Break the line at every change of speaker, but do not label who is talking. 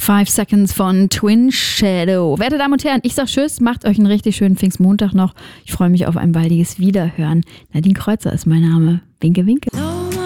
5 Seconds von Twin Shadow. Werte Damen und Herren, ich sag Tschüss, macht euch einen richtig schönen Pfingstmontag noch. Ich freue mich auf ein baldiges Wiederhören. Nadine Kreuzer ist mein Name. Winke, winke.